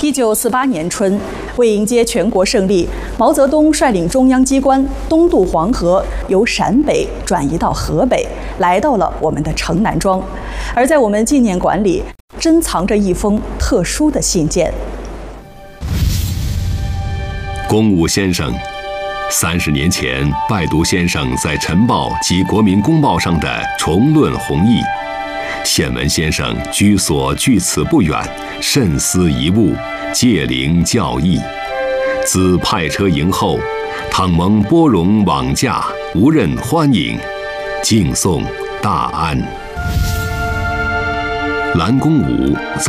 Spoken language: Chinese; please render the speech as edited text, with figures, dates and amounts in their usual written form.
1948年春，为迎接全国胜利，毛泽东率领中央机关东渡黄河，由陕北转移到河北，来到了我们的城南庄。而在我们纪念馆里，珍藏着一封特殊的信件。 公务先生，30年前拜读先生在《晨报》及《国民公报》上的重论弘毅。现闻先生居所距此不远，慎思一物，借灵教义。自派车迎候，倘蒙拨冗往驾，无任欢迎。敬送大安。蓝公武